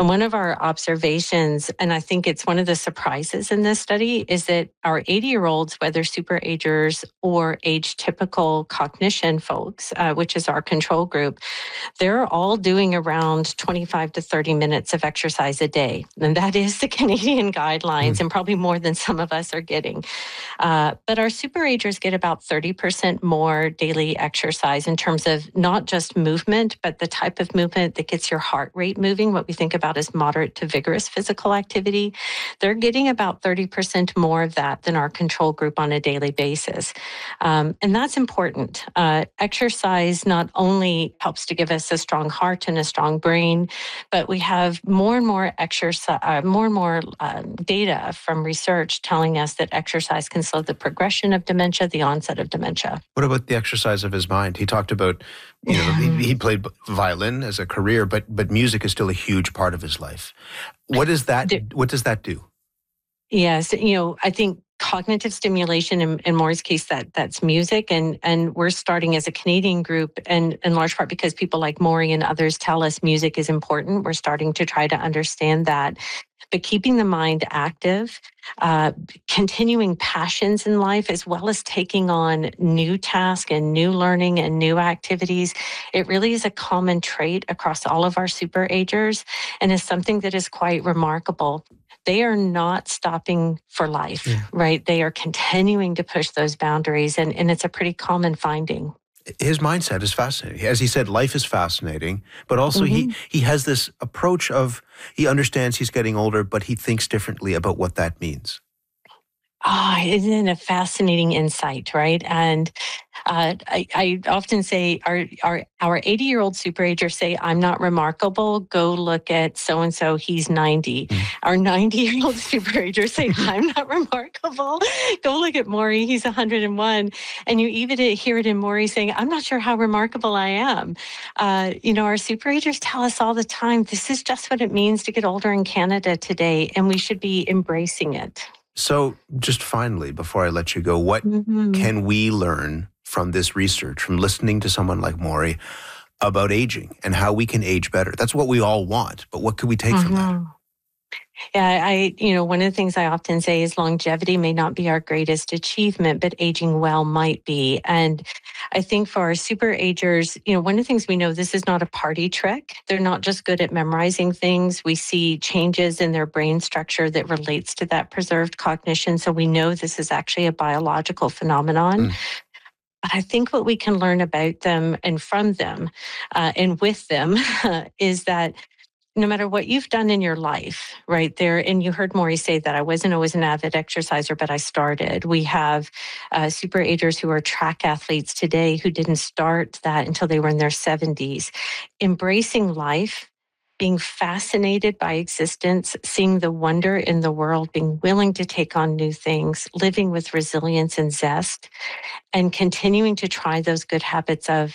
And one of our observations, and I think it's one of the surprises in this study, is that our 80-year-olds, whether super agers or age-typical cognition folks, which is our control group, they're all doing around 25 to 30 minutes of exercise a day. And that is the Canadian guidelines, and probably more than some of us are getting. But our superagers get about 30% more daily exercise in terms of not just movement, but the type of movement that gets your heart rate moving, what we think about as moderate to vigorous physical activity. They're getting about 30% more of that than our control group on a daily basis. And that's important. Exercise not only helps to give us a strong heart and a strong brain, but we have more and more data from research telling us that exercise can slow the progression of dementia, the onset of dementia. What about the exercise of his mind? He talked about, he played violin as a career, but music is still a huge part of his life. What does that do? Yes, I think cognitive stimulation, in Maury's case, that's music. And we're starting as a Canadian group, and in large part because people like Maury and others tell us music is important. We're starting to try to understand that. But keeping the mind active, continuing passions in life, as well as taking on new tasks and new learning and new activities, it really is a common trait across all of our superagers, and is something that is quite remarkable. They are not stopping for life, right? They are continuing to push those boundaries, and it's a pretty common finding. His mindset is fascinating. As he said, life is fascinating, but also he has this approach of, he understands he's getting older, but he thinks differently about what that means. Isn't it a fascinating insight, right? And I often say our 80-year-old superagers say, I'm not remarkable. Go look at so-and-so, he's 90. Our 90-year-old superagers say, I'm not remarkable. Go look at Maury, he's 101. And you even hear it in Maury saying, I'm not sure how remarkable I am. Our superagers tell us all the time, this is just what it means to get older in Canada today, and we should be embracing it. So just finally, before I let you go, what can we learn from this research, from listening to someone like Maury about aging and how we can age better? That's what we all want, but what can we take from that? Yeah, one of the things I often say is longevity may not be our greatest achievement, but aging well might be. And I think for our superagers, one of the things we know, this is not a party trick. They're not just good at memorizing things. We see changes in their brain structure that relates to that preserved cognition. So we know this is actually a biological phenomenon. But I think what we can learn about them and from them and with them is that no matter what you've done in your life, right there, and you heard Maury say that I wasn't always an avid exerciser, but I started. We have superagers who are track athletes today who didn't start that until they were in their 70s. Embracing life, being fascinated by existence, seeing the wonder in the world, being willing to take on new things, living with resilience and zest, and continuing to try those good habits of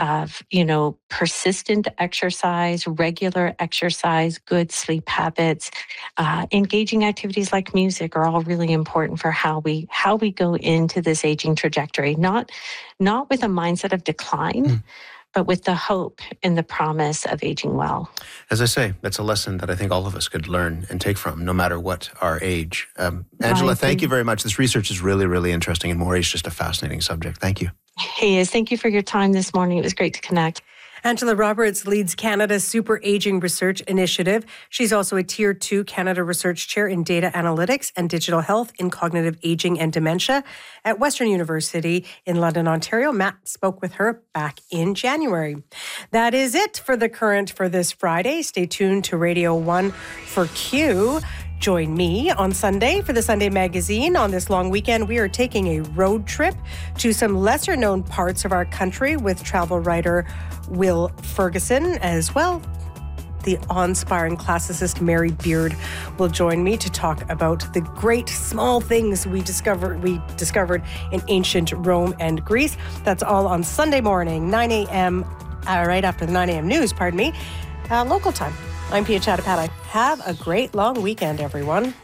persistent exercise, regular exercise, good sleep habits, engaging activities like music are all really important for how we go into this aging trajectory. Not with a mindset of decline, but with the hope and the promise of aging well. As I say, that's a lesson that I think all of us could learn and take from, no matter what our age. Angela, thank you very much. This research is really, really interesting, and Maury's just a fascinating subject. Thank you. He is. Thank you for your time this morning. It was great to connect. Angela Roberts leads Canada's Super Aging Research Initiative. She's also a Tier 2 Canada Research Chair in Data Analytics and Digital Health in Cognitive Aging and Dementia at Western University in London, Ontario. Matt spoke with her back in January. That is it for The Current for this Friday. Stay tuned to Radio 1 for Q. Join me on Sunday for the Sunday Magazine. On this long weekend, we are taking a road trip to some lesser-known parts of our country with travel writer Will Ferguson as well. The awe-inspiring classicist Mary Beard will join me to talk about the great small things we discovered in ancient Rome and Greece. That's all on Sunday morning, 9 a.m., right after the 9 a.m. news, local time. I'm Pia Chattopadhyay. Have a great long weekend, everyone.